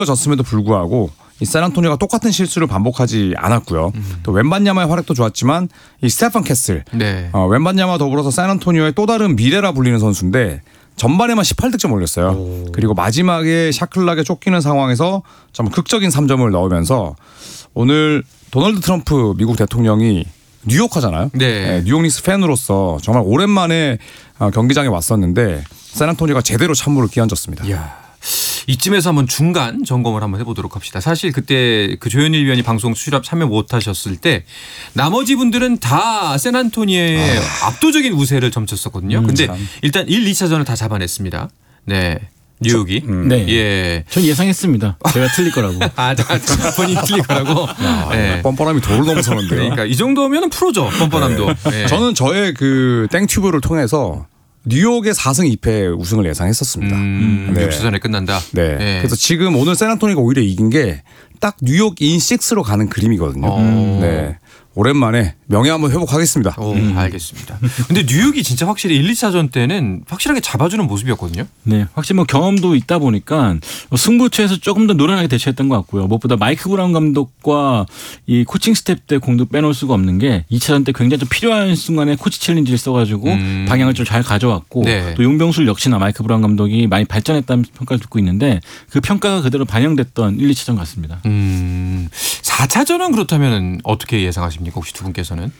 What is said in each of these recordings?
졌음에도 불구하고 이 샌안토니오가 똑같은 실수를 반복하지 않았고요. 또 웬반야마의 활약도 좋았지만 이 스테판 캐슬, 네. 웬반야마 더불어서 샌안토니오의 또 다른 미래라 불리는 선수인데 전반에만 18득점 올렸어요. 그리고 마지막에 샤클락에 쫓기는 상황에서 정말 극적인 3점을 넣으면서 오늘 도널드 트럼프 미국 대통령이 뉴욕하잖아요. 네. 뉴욕 닉스 팬으로서 정말 오랜만에 경기장에 왔었는데 샌안토니오가 제대로 찬물을 끼얹었습니다. 이야. 이쯤에서 한번 중간 점검을 한번 해보도록 합시다. 사실 그때 그 조현일 위원이 방송 출연 참여 못하셨을 때 나머지 분들은 다 샌안토니오의 압도적인 우세를 점쳤었거든요. 근데 참. 일단 1, 2차전을 다 잡아냈습니다. 네. 뉴욕이. 네. 예. 전 예상했습니다. 제가 틀릴 거라고. 본인 틀릴 거라고. 네. 뻔뻔함이 도를 넘어서는데요. 그러니까 이 정도면 프로죠. 뻔뻔함도. 네. 저는 저의 그 땡튜브를 통해서 뉴욕의 4승 2패 우승을 예상했었습니다. 네. 6차전에 끝난다. 네. 네. 그래서 지금 오늘 샌안토니오가 오히려 이긴 게 딱 뉴욕 인6로 가는 그림이거든요. 네. 오랜만에 명예 한번 회복하겠습니다. 오, 알겠습니다. 근데 뉴욕이 진짜 확실히 1, 2차전 때는 확실하게 잡아주는 모습이었거든요. 네, 확실히 뭐 경험도 있다 보니까 승부처에서 조금 더 노련하게 대처했던 것 같고요. 무엇보다 마이크 브라운 감독과 이 코칭 스텝 때 공도 빼놓을 수가 없는 게 2차전 때 굉장히 좀 필요한 순간에 코치 챌린지를 써가지고 방향을 좀 잘 가져왔고 네. 또 용병술 역시나 마이크 브라운 감독이 많이 발전했다는 평가를 듣고 있는데 그 평가가 그대로 반영됐던 1, 2차전 같습니다. 4차전은 그렇다면 어떻게 예상하십니까? 혹시 두 분께서는?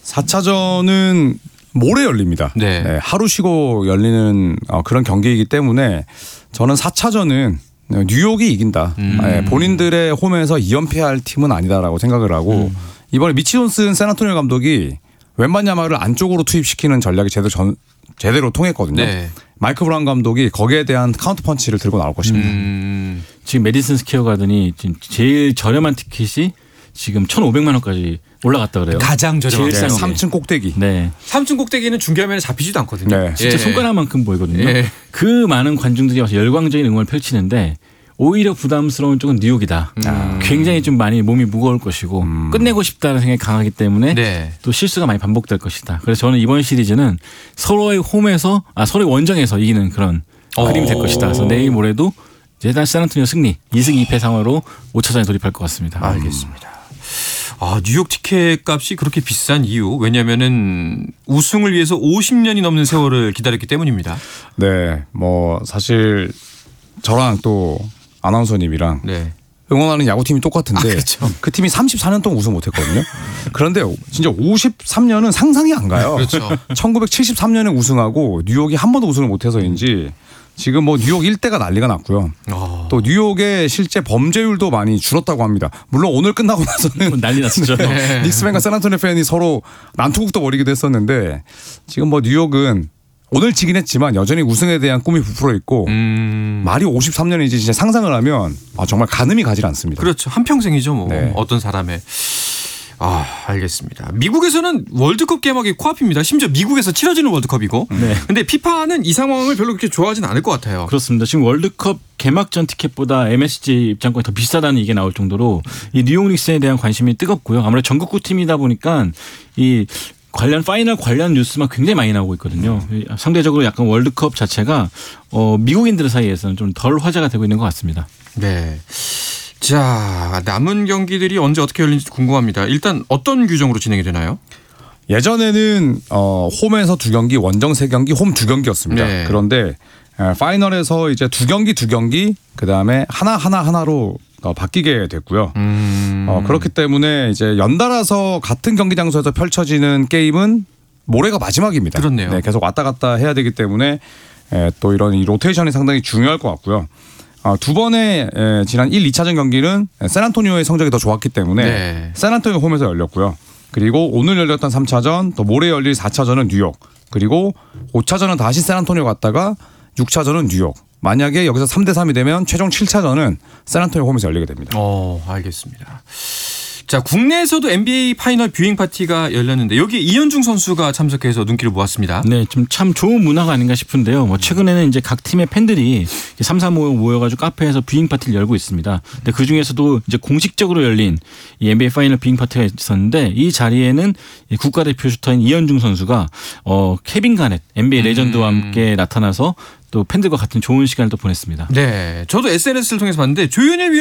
4차전은 모레 열립니다. 네. 네, 하루 쉬고 열리는 그런 경기이기 때문에 저는 4차전은 뉴욕이 이긴다. 네, 본인들의 홈에서 2연패할 팀은 아니다라고 생각을 하고 이번에 미치 존슨 샌안토니오 감독이 웬반야마를 안쪽으로 투입시키는 전략이 제대로 통했거든요. 네. 마이크 브라운 감독이 거기에 대한 카운터 펀치를 들고 나올 것입니다. 지금 메디슨 스퀘어 가든이 지금 제일 저렴한 티켓이 지금 1,500만 원까지 올라갔다 그래요. 가장 저렴한 제일 싼 게. 3층 꼭대기. 네. 3층 꼭대기는 중계화면에 잡히지도 않거든요. 네. 진짜 예. 손가락만큼 보이거든요. 예. 그 많은 관중들이 와서 열광적인 응원을 펼치는데 오히려 부담스러운 쪽은 뉴욕이다. 굉장히 좀 많이 몸이 무거울 것이고 끝내고 싶다는 생각이 강하기 때문에 네. 또 실수가 많이 반복될 것이다. 그래서 저는 이번 시리즈는 서로의 서로의 원정에서 이기는 그런 그림이 될 것이다. 그래서 내일 모레도 일단 샌안토니오 승리 2승 2패 상황으로 5차전에 돌입할 것 같습니다. 알겠습니다. 뉴욕 티켓 값이 그렇게 비싼 이유 왜냐면은 우승을 위해서 50년이 넘는 세월을 기다렸기 때문입니다. 네, 뭐 사실 저랑 또 아나운서님이랑 네. 응원하는 야구팀이 똑같은데 그렇죠. 그 팀이 34년 동안 우승 못했거든요. 그런데 진짜 53년은 상상이 안 가요. 그렇죠. 1973년에 우승하고 뉴욕이 한 번도 우승을 못해서인지 지금 뭐 뉴욕 일대가 난리가 났고요. 또 또 뉴욕의 실제 범죄율도 많이 줄었다고 합니다. 물론 오늘 끝나고 나서는 난리 났었죠. 닉스팬과 샌안토니오 팬이 서로 난투극도 벌이기도 했었는데 지금 뭐 뉴욕은 오늘 지긴 했지만 여전히 우승에 대한 꿈이 부풀어 있고 말이 53년이지 진짜 상상을 하면 정말 가늠이 가지 않습니다. 그렇죠. 한평생이죠 뭐 네. 어떤 사람의. 알겠습니다. 미국에서는 월드컵 개막이 코앞입니다. 심지어 미국에서 치러지는 월드컵이고. 네. 근데 피파는 이 상황을 별로 그렇게 좋아하진 않을 것 같아요. 그렇습니다. 지금 월드컵 개막전 티켓보다 MSG 입장권이 더 비싸다는 얘기가 나올 정도로 이 뉴욕 닉스에 대한 관심이 뜨겁고요. 아무래도 전국구 팀이다 보니까 이 파이널 관련 뉴스만 굉장히 많이 나오고 있거든요. 상대적으로 약간 월드컵 자체가 미국인들 사이에서는 좀 덜 화제가 되고 있는 것 같습니다. 네. 자, 남은 경기들이 언제 어떻게 열릴지 궁금합니다. 일단 어떤 규정으로 진행이 되나요? 예전에는 홈에서 2경기, 원정 3경기, 홈 2경기였습니다. 네. 그런데 파이널에서 이제 2경기 그다음에 하나로 바뀌게 됐고요. 그렇기 때문에 이제 연달아서 같은 경기 장소에서 펼쳐지는 게임은 모레가 마지막입니다. 그렇네요. 네, 계속 왔다 갔다 해야 되기 때문에 또 이런 이 로테이션이 상당히 중요할 것 같고요. 두 번의 지난 1, 2차전 경기는 샌안토니오의 성적이 더 좋았기 때문에 네. 샌안토니오 홈에서 열렸고요. 그리고 오늘 열렸던 3차전, 또 모레 열릴 4차전은 뉴욕, 그리고 5차전은 다시 샌안토니오 갔다가 6차전은 뉴욕. 만약에 여기서 3대3이 되면 최종 7차전은 샌안토니오 홈에서 열리게 됩니다. 알겠습니다. 자, 국내에서도 NBA 파이널 뷰잉 파티가 열렸는데 여기 이현중 선수가 참석해서 눈길을 모았습니다. 네, 좀 참 좋은 문화가 아닌가 싶은데요. 뭐 최근에는 이제 각 팀의 팬들이 3, 4 모여가지고 카페에서 뷰잉 파티를 열고 있습니다. 근데 그 중에서도 이제 공식적으로 열린 이 NBA 파이널 뷰잉 파티가 있었는데 이 자리에는 국가대표 슈터인 이현중 선수가 케빈 가넷 NBA 레전드와 함께 나타나서 또 팬들과 같은 좋은 시간을 또 보냈습니다. 네, 저도 SNS를 통해서 봤는데 조현일 위원